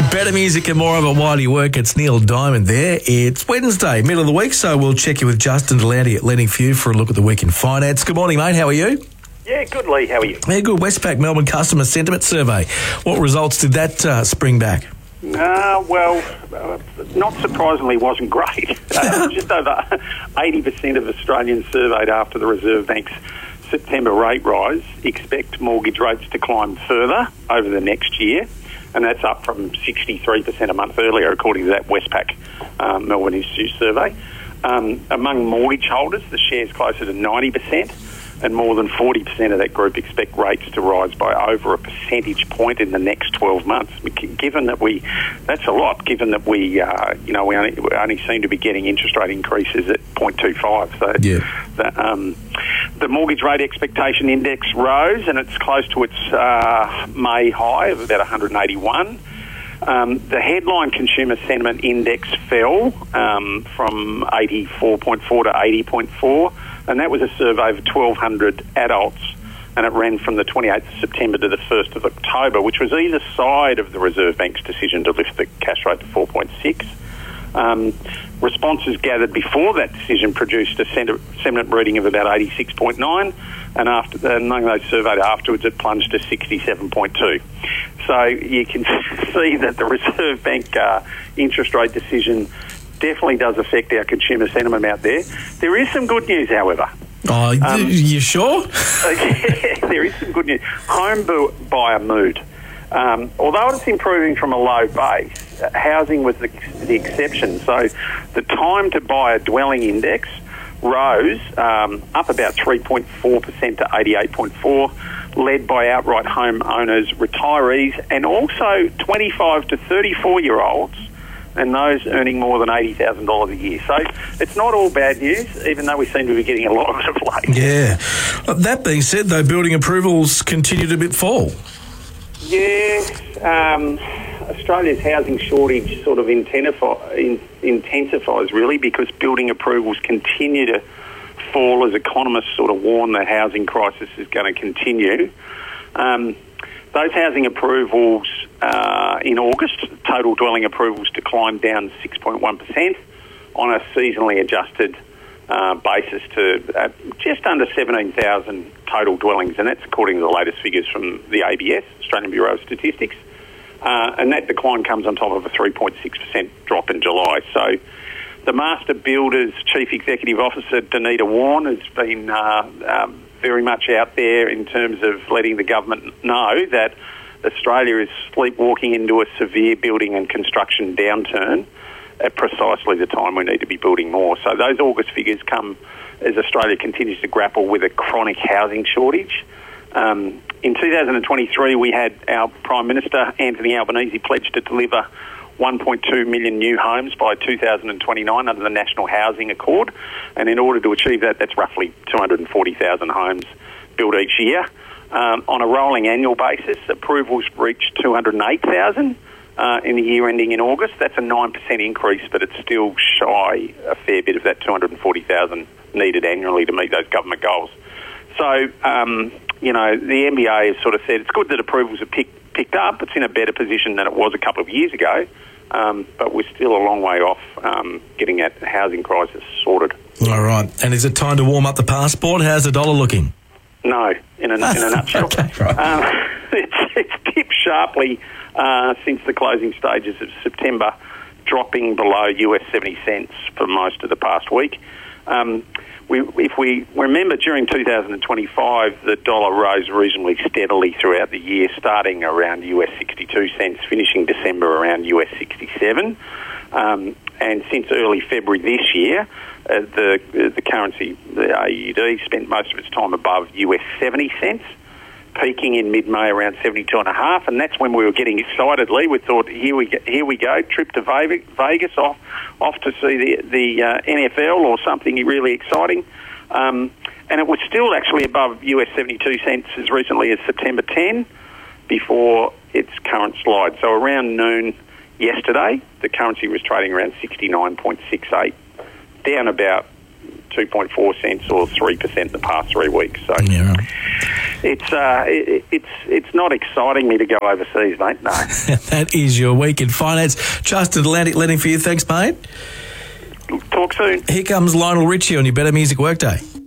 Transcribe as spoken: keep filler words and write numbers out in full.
Better music and more of it while you work. It's Neil Diamond there. It's Wednesday, middle of the week, so we'll check you with Justin Delante at Lending Few for a look at the week in finance. Good morning, mate. How are you? Yeah, good, Lee. How are you? Yeah, good. Westpac Melbourne Customer Sentiment Survey. What results did that uh, spring back? Uh, well, uh, not surprisingly, wasn't great. Uh, just over eighty percent of Australians surveyed after the Reserve Bank's September rate rise expect mortgage rates to climb further over the next year, and that's up from sixty-three percent a month earlier, according to that Westpac um, Melbourne Institute survey. Um, among mortgage holders, the share's closer to ninety percent, and more than forty percent of that group expect rates to rise by over a percentage point in the next twelve months. Given that we, that's a lot, given that we, uh, you know, we only, we only seem to be getting interest rate increases at zero point two five. So yeah. the, um, the mortgage rate expectation index rose, and it's close to its uh, May high of about one hundred eighty-one. Um, the headline consumer sentiment index fell um, from eighty-four point four to eighty point four, and that was a survey of twelve hundred adults, and it ran from the twenty-eighth of September to the first of October, which was either side of the Reserve Bank's decision to lift the cash rate to four point six. Um, responses gathered before that decision produced a sentiment reading of about eighty-six point nine, and after the, among those surveyed afterwards, it plunged to sixty-seven point two. So you can see that the Reserve Bank uh, interest rate decision definitely does affect our consumer sentiment out there. There is some good news, however. Oh, um, you sure? Yeah, there is some good news. Home buyer mood. Um, although it's improving from a low base, housing was the, the exception. So the time to buy a dwelling index rose um, up about three point four percent to eighty-eight point four, led by outright home owners, retirees, and also twenty-five to thirty-four-year-olds, and those earning more than eighty thousand dollars a year. So it's not all bad news, even though we seem to be getting a lot of it of late. Yeah. That being said, though, building approvals continued a bit fall. Yes. Um, Australia's housing shortage sort of intensify, in, intensifies, really, because building approvals continue to fall as economists sort of warn the housing crisis is going to continue. Um, those housing approvals uh, in August, total dwelling approvals declined down six point one percent on a seasonally adjusted uh, basis to uh, just under seventeen thousand total dwellings, and that's according to the latest figures from the A B S, Australian Bureau of Statistics. Uh, and that decline comes on top of a three point six percent drop in July. So the Master Builders Chief Executive Officer, Danita Warren, has been uh, um, very much out there in terms of letting the government know that Australia is sleepwalking into a severe building and construction downturn at precisely the time we need to be building more. So those August figures come as Australia continues to grapple with a chronic housing shortage. Um, in two thousand twenty-three, we had our Prime Minister, Anthony Albanese, pledge to deliver one point two million new homes by two thousand twenty-nine under the National Housing Accord. And in order to achieve that, that's roughly two hundred forty thousand homes built each year. Um, on a rolling annual basis, approvals reached two hundred eight thousand uh, in the year ending in August. That's a nine percent increase, but it's still shy a fair bit of that two hundred forty thousand needed annually to meet those government goals. So, um, you know, the N B A has sort of said it's good that approvals have pick, picked up. It's in a better position than it was a couple of years ago, um, but we're still a long way off um, getting that housing crisis sorted. All right. And is it time to warm up the passport? How's the dollar looking? No, in a, in a nutshell. Okay, right. um, it's, it's dipped sharply uh, since the closing stages of September, dropping below U S seventy cents for most of the past week. Um, we, if we remember, during two thousand twenty-five, the dollar rose reasonably steadily throughout the year, starting around U S sixty-two cents, finishing December around U S sixty-seven. Um, and since early February this year, uh, the the currency, the A U D, spent most of its time above U S seventy cents, peaking in mid-May around seventy-two and a half, and that's when we were getting excited, Lee. We thought, here we go, here we go, trip to Vegas, off off to see the the uh, N F L or something really exciting. Um, and it was still actually above U S seventy-two cents as recently as September tenth, before its current slide. So around noon yesterday, the currency was trading around sixty-nine point six eight, down about two point four cents or three percent in the past three weeks. So Yeah, right. it's uh, it, it's it's not exciting me to go overseas, mate. No. That is your week in finance. Justin Atlantic lending for you. Thanks, mate. Talk soon. Here comes Lionel Richie on your Better Music Workday.